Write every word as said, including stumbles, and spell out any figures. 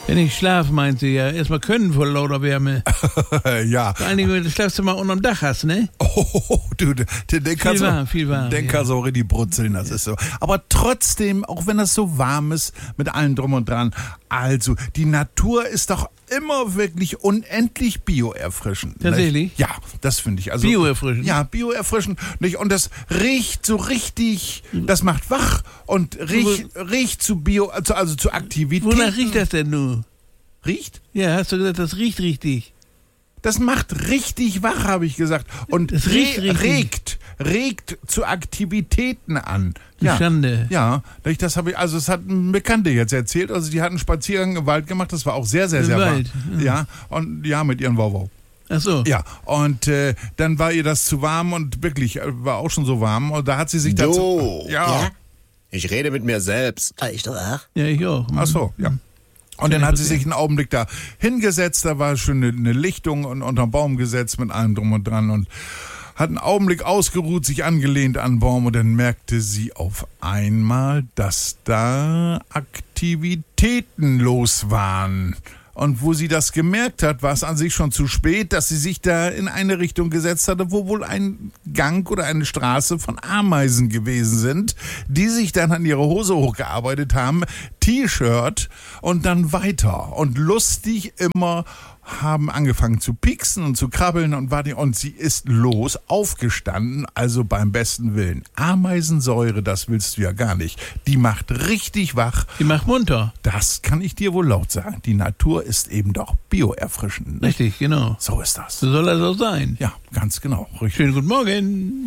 Wenn ich schlafe, meint sie ja, erstmal können vor lauter Wärme. Ja. Vor allen Dingen, wenn du das Schlafzimmer unterm Dach hast, ne? Oh, du, den, den kannst warm, viel warm, den ja. kannst du auch richtig brutzeln, das ist so. Aber trotzdem, auch wenn das so warm ist, mit allem drum und dran, also, die Natur ist doch immer wirklich unendlich bioerfrischend. Tatsächlich? Nicht? Ja, das finde ich. Also, Bioerfrischend? Ja, bioerfrischend. Nicht? Und das riecht so richtig, das macht wach und riecht, riecht zu Bio, also, also zu Aktivitäten. Wonach riecht das denn nun? Riecht? Ja, hast du gesagt, das riecht richtig. Das macht richtig wach, habe ich gesagt. Und Das riecht re richtig. regt, regt zu Aktivitäten an. Die Schande. Ja, das habe ich, also es hat ein Bekannte jetzt erzählt, also die hatten einen Spaziergang im Wald gemacht, das war auch sehr, sehr, Im sehr Wald, warm. Ja, und ja, mit ihren Wauwau. Ach so. Ja, und äh, dann war ihr das zu warm und wirklich, äh, war auch schon so warm und da hat sie sich dazu... Du, Ja. ja? Ich rede mit mir selbst. Ah, ich doch auch. Ja, ich auch. Ach so, ja. Und dann hat sie sich einen Augenblick da hingesetzt, da war schon eine, eine Lichtung und unterm Baum gesetzt mit allem drum und dran und hat einen Augenblick ausgeruht, sich angelehnt an den Baum und dann merkte sie auf einmal, dass da Aktivitäten los waren. Und wo sie das gemerkt hat, war es an sich schon zu spät, dass sie sich da in eine Richtung gesetzt hatte, wo wohl ein Gang oder eine Straße von Ameisen gewesen sind, die sich dann an ihre Hose hochgearbeitet haben, T-Shirt und dann weiter. Und lustig immer haben angefangen zu pieksen und zu krabbeln und war die, und sie ist los, aufgestanden, also beim besten Willen. Ameisensäure, das willst du ja gar nicht. Die macht richtig wach. Die macht munter. Das kann ich dir wohl laut sagen. Die Natur ist eben doch bioerfrischend. Nicht? Richtig, genau. So ist das. So soll das auch sein. Ja, ganz genau. Richtig. Schönen guten Morgen.